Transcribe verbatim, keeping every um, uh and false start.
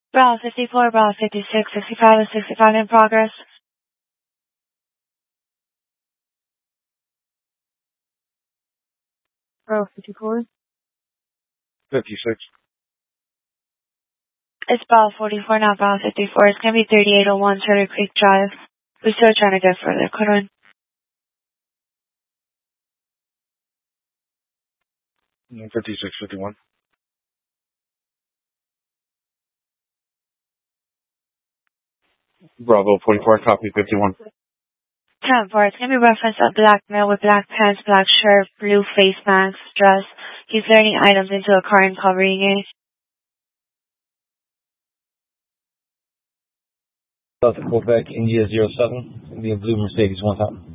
Bravo fifty-four, Bravo fifty-six, sixty-five and sixty-five in progress. Bravo fifty-four. fifty-six. It's Bravo forty-four, not Bravo fifty-four. It's going to be thirty-eight oh one Turtle Creek Drive. We're still trying to get further. Come on. fifty-six fifty-one. Bravo forty-four, copy fifty-one. ten four, it's going to be referenced a black male with black pants, black shirt, blue face mask, dress. He's loading items into a car and covering it. Delta Quebec, India zero seven, India Blue Mercedes one thousand.